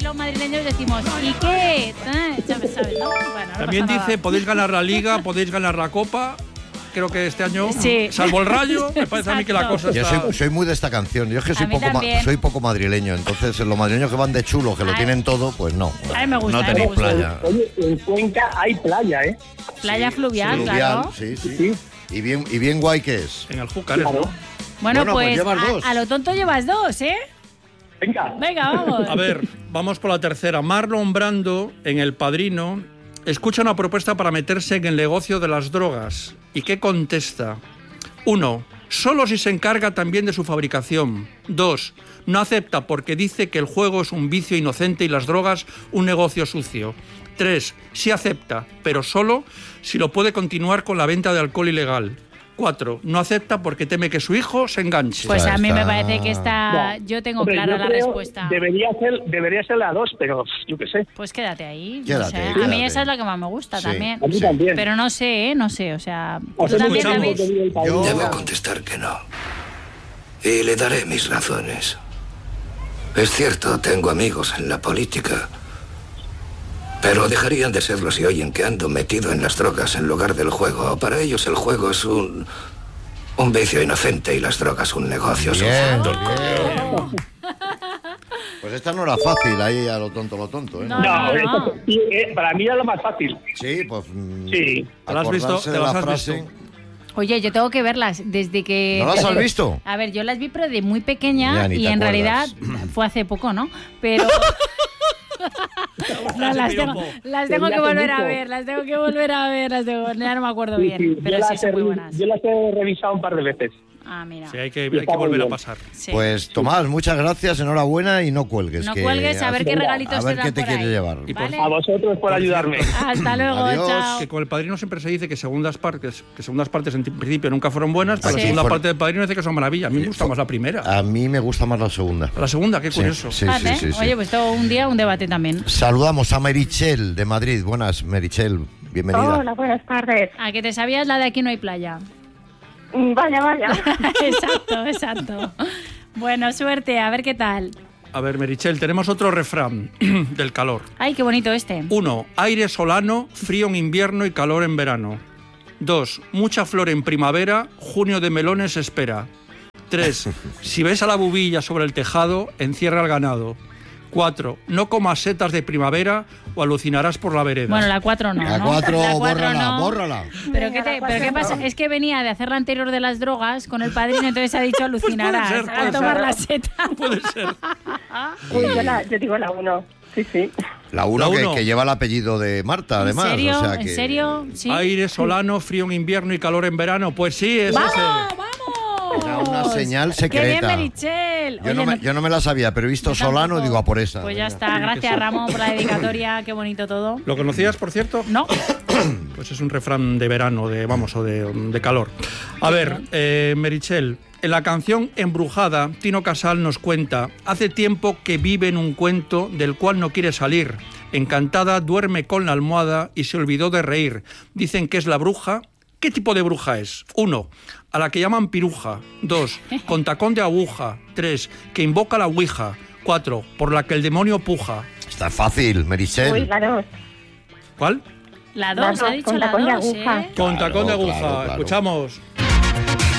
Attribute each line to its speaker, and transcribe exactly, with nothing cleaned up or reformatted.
Speaker 1: los madrileños decimos, ¿y qué? Ah, ya me sabes, ¿no? Bueno, no
Speaker 2: También
Speaker 1: pasa
Speaker 2: dice,
Speaker 1: nada.
Speaker 2: podéis ganar la Liga, podéis ganar la Copa. Creo que este año,
Speaker 1: Sí.
Speaker 2: salvo el Rayo, me parece a mí que la cosa
Speaker 3: Yo
Speaker 2: está...
Speaker 3: soy, soy muy de esta canción. Yo es que soy
Speaker 1: A mí
Speaker 3: poco, ma-
Speaker 1: también.
Speaker 3: soy poco madrileño. Entonces, los madrileños que van de chulos, que lo
Speaker 1: Ay.
Speaker 3: tienen todo, pues no.
Speaker 1: A mí me gusta,
Speaker 3: No
Speaker 1: a mí me
Speaker 3: tenéis
Speaker 1: gusta.
Speaker 3: playa.
Speaker 4: Oye, en Cuenca hay playa, ¿eh?
Speaker 1: Playa fluvial,
Speaker 3: Fluvial,
Speaker 1: claro.
Speaker 3: sí, sí.
Speaker 4: Sí.
Speaker 3: Y bien, y bien guay que es.
Speaker 2: En el Júcar, ¿no?
Speaker 1: Bueno,
Speaker 3: Bueno, pues
Speaker 1: pues,
Speaker 3: llevas
Speaker 1: a,
Speaker 3: dos.
Speaker 1: a lo tonto llevas dos, ¿eh?
Speaker 4: Venga.
Speaker 1: Venga, vamos.
Speaker 2: A ver, vamos por la tercera. Marlon Brando, en El Padrino, escucha una propuesta para meterse en el negocio de las drogas. ¿Y qué contesta? Uno, solo si se encarga también de su fabricación. Dos, no acepta porque dice que el juego es un vicio inocente y las drogas un negocio sucio. Tres, sí acepta, pero solo si lo puede continuar con la venta de alcohol ilegal. Cuatro, no acepta porque teme que su hijo se enganche.
Speaker 1: Pues
Speaker 3: O sea,
Speaker 1: a mí me
Speaker 3: está-
Speaker 1: parece que está... Yo tengo
Speaker 4: Hombre,
Speaker 1: clara
Speaker 4: yo
Speaker 1: la
Speaker 4: creo
Speaker 1: respuesta.
Speaker 4: Debería ser, debería ser la dos, pero yo qué sé.
Speaker 1: Pues quédate ahí. no
Speaker 3: Quédate,
Speaker 1: sé. A
Speaker 3: quédate.
Speaker 1: mí esa es la que más me gusta
Speaker 3: Sí.
Speaker 1: también.
Speaker 4: A mí
Speaker 3: Sí.
Speaker 4: también.
Speaker 1: Pero no sé, ¿eh? No sé, o sea...
Speaker 4: Os
Speaker 1: ¿Tú
Speaker 4: he
Speaker 1: también,
Speaker 4: escuchado
Speaker 1: David?
Speaker 4: porque vi el Padrino.
Speaker 5: Debo contestar que no. Y le daré mis razones. Es cierto, tengo amigos en la política. Pero dejarían de serlo si oyen que ando metido en las drogas en lugar del juego. Para ellos el juego es un... un vicio inocente y las drogas un negocio
Speaker 3: Bien,
Speaker 5: sucio.
Speaker 3: bien. Pues esta no era fácil, ahí a lo tonto, lo tonto, ¿eh?
Speaker 1: No,
Speaker 4: No,
Speaker 1: no,
Speaker 4: esto-
Speaker 1: no.
Speaker 4: sí, eh, para mí era lo más fácil.
Speaker 3: Sí, pues... mm,
Speaker 4: Sí.
Speaker 2: ¿Te las has visto?
Speaker 3: acordarse
Speaker 2: ¿Te
Speaker 3: de
Speaker 2: las
Speaker 3: la
Speaker 2: has
Speaker 3: frase.
Speaker 2: visto?
Speaker 1: Oye, yo tengo que verlas desde que...
Speaker 3: ¿No las has
Speaker 1: desde-
Speaker 3: visto?
Speaker 1: A ver, yo las vi pero de muy
Speaker 3: Ya
Speaker 1: pequeña
Speaker 3: ni
Speaker 1: y
Speaker 3: te
Speaker 1: en realidad
Speaker 3: acuerdas.
Speaker 1: fue hace poco, ¿no? Pero... No, las tengo, las tengo que
Speaker 4: Hace
Speaker 1: volver a
Speaker 4: mucho.
Speaker 1: ver, las tengo que volver a ver, las tengo, ya no me acuerdo
Speaker 4: Sí,
Speaker 1: bien,
Speaker 4: sí,
Speaker 1: pero
Speaker 4: yo,
Speaker 1: sí
Speaker 4: las
Speaker 1: son
Speaker 4: he,
Speaker 1: muy buenas.
Speaker 4: yo las he revisado un par de veces.
Speaker 1: Ah, mira.
Speaker 2: Sí, hay que,
Speaker 4: Y
Speaker 2: hay
Speaker 4: está
Speaker 2: que
Speaker 4: muy
Speaker 2: volver a
Speaker 4: bien.
Speaker 2: pasar.
Speaker 1: Sí.
Speaker 3: Pues Tomás, muchas gracias, enhorabuena y no cuelgues.
Speaker 1: No
Speaker 3: que-
Speaker 1: cuelgues, a ver qué
Speaker 4: Venga,
Speaker 1: regalitos
Speaker 3: a ver
Speaker 1: te
Speaker 3: qué
Speaker 1: dan
Speaker 3: te
Speaker 1: por
Speaker 3: quieres
Speaker 1: ahí.
Speaker 3: llevar.
Speaker 2: Y por
Speaker 1: ¿Vale?
Speaker 4: A vosotros por ayudarme.
Speaker 1: Hasta luego,
Speaker 3: Adiós.
Speaker 1: chao.
Speaker 2: Que con El Padrino siempre se dice que segundas partes, que segundas partes en principio nunca fueron buenas, pero
Speaker 1: Sí.
Speaker 2: la segunda
Speaker 3: Fueron-
Speaker 2: parte del Padrino dice que son maravillas. A mí me gusta más la primera.
Speaker 3: A mí me gusta más la segunda.
Speaker 2: La segunda, qué
Speaker 3: Sí,
Speaker 2: curioso.
Speaker 3: sí,
Speaker 1: Vale,
Speaker 3: sí, sí, sí.
Speaker 1: Oye, pues todo un día un debate también.
Speaker 3: Saludamos a Merichel de Madrid. Buenas, Merichel. Bienvenida.
Speaker 6: Hola, buenas tardes.
Speaker 1: ¿A que te sabías la de Aquí no hay playa?
Speaker 6: Mm, Vaya, vaya.
Speaker 1: Exacto, exacto. Bueno, suerte, a ver qué tal.
Speaker 2: A ver, Merichel, tenemos otro refrán del calor.
Speaker 1: Ay, qué bonito este.
Speaker 2: Uno, aire solano, frío en invierno y calor en verano. Dos, mucha flor en primavera, junio de melones espera. Tres, si ves a la bubilla sobre el tejado, encierra el ganado. Cuatro, no comas setas de primavera o alucinarás por la vereda.
Speaker 1: Bueno, la cuatro no,
Speaker 3: La
Speaker 1: ¿no?
Speaker 3: cuatro,
Speaker 1: La cuatro
Speaker 3: bórrala,
Speaker 1: no.
Speaker 3: bórrala.
Speaker 1: ¿Pero,
Speaker 6: Venga,
Speaker 1: qué, te-
Speaker 6: la
Speaker 1: ¿Pero qué
Speaker 6: cuatro
Speaker 1: pasa?
Speaker 6: no.
Speaker 1: Es que venía de hacer la anterior de las drogas con el Padrino, entonces ha dicho alucinarás
Speaker 2: ser, puede
Speaker 1: al tomar
Speaker 2: ser.
Speaker 1: la seta.
Speaker 2: Puede ser.
Speaker 6: Uy, yo, la, yo digo la uno. Sí, sí.
Speaker 3: La uno,
Speaker 2: La
Speaker 3: que,
Speaker 2: uno.
Speaker 3: que lleva el apellido de Marta, además.
Speaker 1: ¿En serio?
Speaker 3: O sea
Speaker 1: ¿En
Speaker 3: que-
Speaker 1: serio? ¿Sí?
Speaker 2: Aire solano, frío en invierno y calor en verano. Pues sí, es
Speaker 1: ¡Vamos,
Speaker 2: ese.
Speaker 1: vamos!
Speaker 3: Era una señal
Speaker 1: ¡Qué bien,
Speaker 3: secreta.
Speaker 1: Merichel!
Speaker 3: Yo,
Speaker 1: Oye,
Speaker 3: no me,
Speaker 1: no-
Speaker 3: yo no me la sabía, pero he visto
Speaker 1: yo
Speaker 3: Solano y
Speaker 1: tampoco.
Speaker 3: digo a por esa.
Speaker 1: Pues ya
Speaker 3: venga.
Speaker 1: está, gracias Ramón por la dedicatoria, qué bonito todo.
Speaker 2: ¿Lo conocías, por cierto?
Speaker 1: No,
Speaker 2: Pues es un refrán de verano, de vamos, o de, de calor. A ver, eh, Merichel, en la canción Embrujada, Tino Casal nos cuenta: hace tiempo que vive en un cuento del cual no quiere salir. Encantada duerme con la almohada y se olvidó de reír. Dicen que es la bruja. ¿Qué tipo de bruja es? Uno, a la que llaman piruja. Dos, con tacón de aguja. Tres, que invoca la ouija. Cuatro, por la que el demonio puja.
Speaker 3: Está fácil, Merichel.
Speaker 6: Uy, la dos.
Speaker 2: ¿Cuál?
Speaker 1: la
Speaker 6: La
Speaker 1: dos, ha
Speaker 6: dos,
Speaker 1: dicho
Speaker 6: con
Speaker 1: la
Speaker 6: tacón de
Speaker 1: dos,
Speaker 6: aguja.
Speaker 1: ¿eh?
Speaker 2: Con
Speaker 3: Claro,
Speaker 2: tacón de aguja.
Speaker 3: claro, claro.
Speaker 2: Escuchamos.